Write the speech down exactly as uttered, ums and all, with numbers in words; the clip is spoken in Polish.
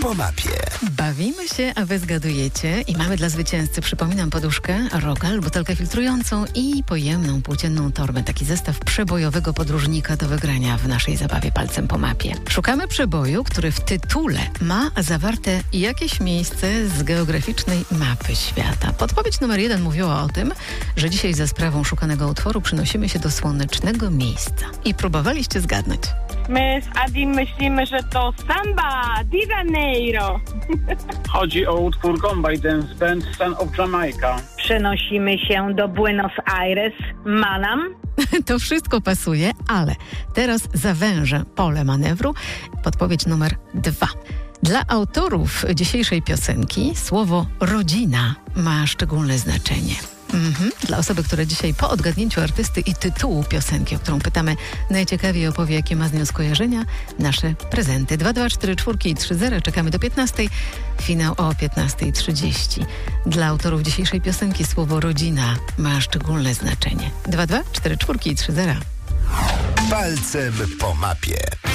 po mapie. Bawimy się, a wy zgadujecie i mamy dla zwycięzcy, przypominam, poduszkę, rogal, butelkę filtrującą i pojemną płócienną torbę. Taki zestaw przebojowego podróżnika do wygrania w naszej zabawie Palcem po mapie. Szukamy przeboju, który w tytule ma zawarte jakieś miejsce z geograficznej mapy świata. Podpowiedź numer jeden mówiła o tym, że dzisiaj za sprawą szukanego utworu przynosimy się do słonecznego miejsca. I próbowaliście zgadnąć. My z Adim myślimy, że to Samba de Janeiro. Chodzi o utwór Gombay Dance Band Son of Jamaica. Przenosimy się do Buenos Aires, Manam. To wszystko pasuje, ale teraz zawężę pole manewru. Podpowiedź numer dwa. Dla autorów dzisiejszej piosenki słowo rodzina ma szczególne znaczenie. Mhm. Dla osoby, która dzisiaj po odgadnięciu artysty i tytułu piosenki, o którą pytamy, najciekawiej opowie, jakie ma z nią skojarzenia, nasze prezenty. dwa dwa cztery cztery i trzy zero. Czekamy do piętnastej. Finał o piętnasta trzydzieści. Dla autorów dzisiejszej piosenki słowo rodzina ma szczególne znaczenie. dwa dwa cztery cztery i trzy zero. Palcem po mapie.